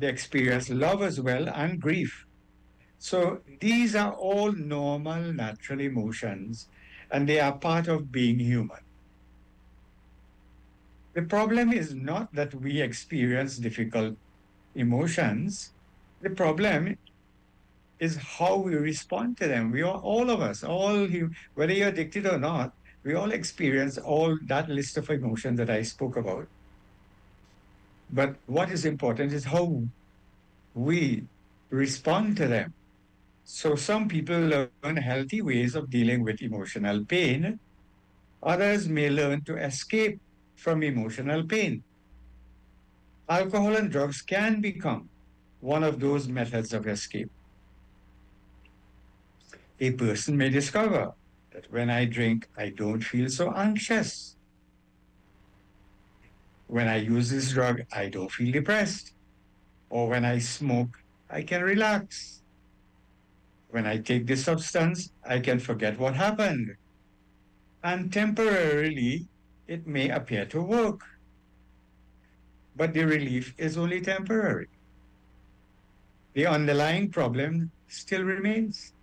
They experience love as well and grief. So these are all normal, natural emotions, and they are part of being human. The problem is not that we experience difficult emotions. The problem is how we respond to them. We are all of us, whether you're addicted or not, we all experience all that list of emotions that I spoke about. But what is important is how we respond to them. So some people learn healthy ways of dealing with emotional pain. Others may learn to escape from emotional pain. Alcohol and drugs can become one of those methods of escape. A person may discover that when I drink, I don't feel so anxious. When I use this drug, I don't feel depressed. Or when I smoke, I can relax. When I take this substance, I can forget what happened. And temporarily, it may appear to work, but the relief is only temporary. The underlying problem still remains.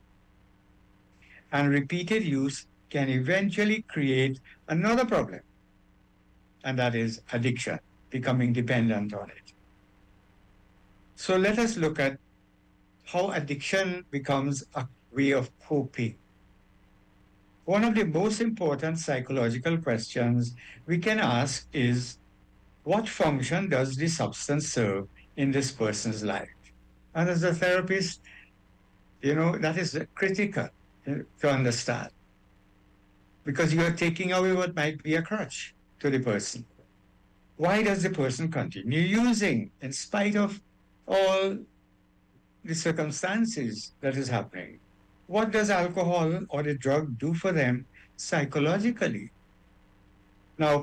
And repeated use can eventually create another problem, and that is addiction, becoming dependent on it. So let us look at how addiction becomes a way of coping. One of the most important psychological questions we can ask is, what function does the substance serve in this person's life? And as a therapist, that is critical to understand, because you are taking away what might be a crutch to the person. Why does the person continue using in spite of all the circumstances that is happening? What does alcohol or the drug do for them psychologically? Now,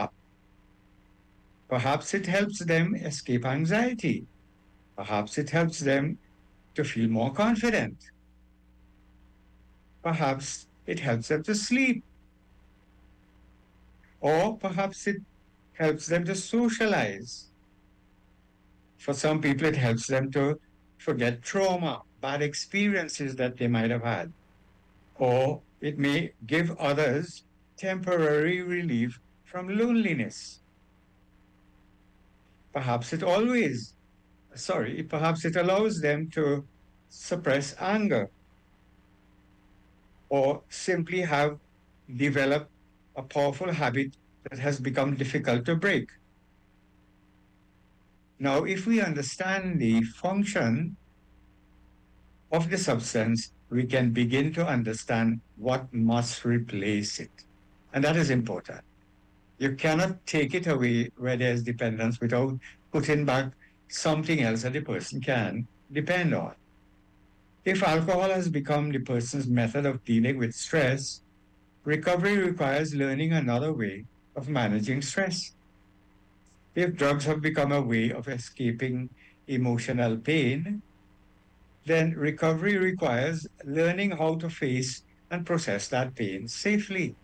perhaps it helps them escape anxiety. Perhaps it helps them to feel more confident. Perhaps it helps them to sleep. Or perhaps it helps them to socialize. For some people, it helps them to forget trauma, bad experiences that they might have had. Or it may give others temporary relief from loneliness. Perhaps it always, perhaps it allows them to suppress anger or simply have developed a powerful habit that has become difficult to break. Now, if we understand the function of the substance, we can begin to understand what must replace it. And that is important. You cannot take it away where there's dependence without putting back something else that the person can depend on. If alcohol has become the person's method of dealing with stress, recovery requires learning another way of managing stress. If drugs have become a way of escaping emotional pain, then recovery requires learning how to face and process that pain safely.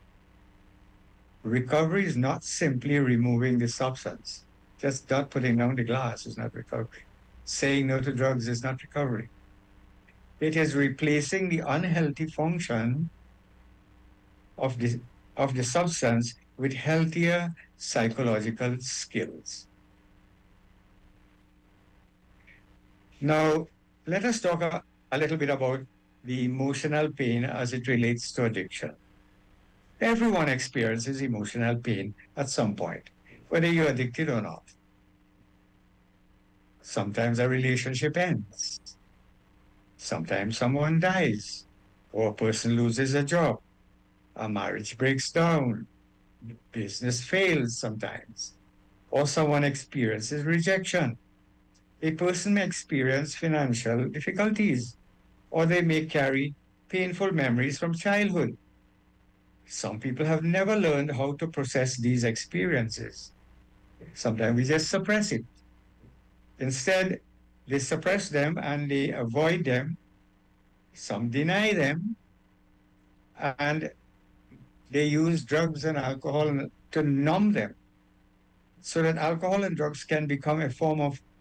Recovery is not simply removing the substance. Just not putting down the glass is not recovery. Saying no to drugs is not recovery. It is replacing the unhealthy function of the substance with healthier psychological skills. Now, let us talk a little bit about the emotional pain as it relates to addiction. Everyone experiences emotional pain at some point, whether you're addicted or not. Sometimes a relationship ends. Sometimes someone dies, or a person loses a job. A marriage breaks down. Business fails sometimes, or someone experiences rejection. A person may experience financial difficulties, or they may carry painful memories from childhood. Some people have never learned how to process these experiences. Sometimes we just suppress it. Instead, they suppress them and they avoid them. Some deny them, and they use drugs and alcohol to numb them, so that alcohol and drugs can become a form of